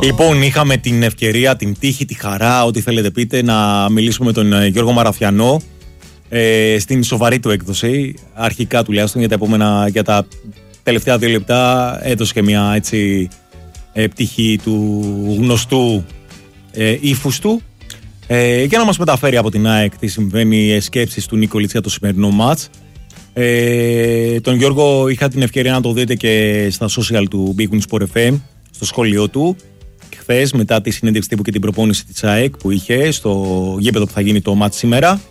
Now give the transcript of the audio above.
Λοιπόν, είχαμε την ευκαιρία, την τύχη, τη χαρά, ό,τι θέλετε πείτε, να μιλήσουμε με τον Γιώργο Μαραθιανό στην σοβαρή του έκδοση. Αρχικά τουλάχιστον για τα τελευταία 2 λεπτά έδωσε και μια έτσι πτυχή του γνωστού ύφους του για να μας μεταφέρει από την ΑΕΚ τι συμβαίνει, σκέψεις του Νίκολιτς για το σημερινό μάτς. Τον Γιώργο είχα την ευκαιρία να το δείτε και στα social του Big Win Sport FM, στο σχόλιο του χθες μετά τη συνέντευξη τύπου και την προπόνηση της ΑΕΚ που είχε στο γήπεδο που θα γίνει το μάτς σήμερα.